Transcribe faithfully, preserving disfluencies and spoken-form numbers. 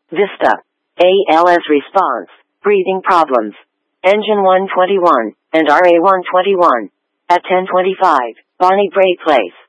Vista. A L S response. Breathing problems. Engine one twenty-one and R A one twenty-one. At ten twenty-five, Bonnie Brae Place.